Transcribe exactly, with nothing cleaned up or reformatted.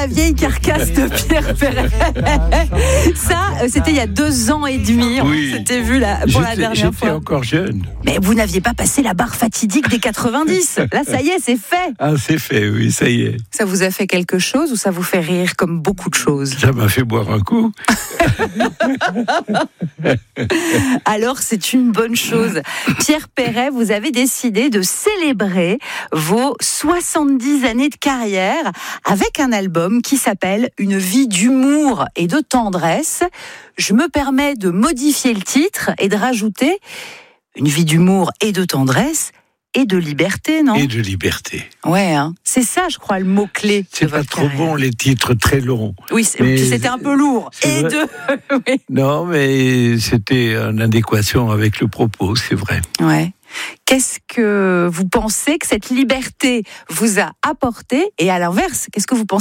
la vieille carcasse de Pierre Perret. Ça, euh, c'était il y a deux ans et demi. Oui. On s'était vu là, pour la J'étais, dernière j'étais fois. encore jeune. Mais vous n'aviez pas passé la barre fatidique des quatre-vingt-dix. Là, ça y est, c'est fait. Ah, c'est fait, oui, ça y est. Ça vous a fait quelque chose ou ça vous fait rire comme beaucoup de choses? Ça m'a fait boire un coup. Alors, c'est une bonne chose. Pierre Perret, vous avez décidé de célébrer vos soixante-dix années de carrière avec un album qui s'appelle Une vie d'humour et de tendresse. Je me permets de modifier le titre et de rajouter Une vie d'humour et de tendresse et de liberté, non? Et de liberté. Ouais, hein. C'est ça, je crois, le mot-clé. C'est de pas votre trop carrière. bon, les titres très longs. Oui, c'est- Mais puis c'était un peu lourd. c'est Et vrai. de... oui. Non, mais c'était en adéquation avec le propos, c'est vrai. Ouais. Qu'est-ce que vous pensez que cette liberté vous a apporté? Et à l'inverse, qu'est-ce que vous pensez